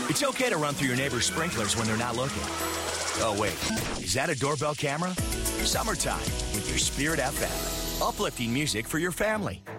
It's okay to run through your neighbor's sprinklers when they're not looking. Oh, wait. Is that a doorbell camera? Summertime with your Spirit FM. Uplifting music for your family.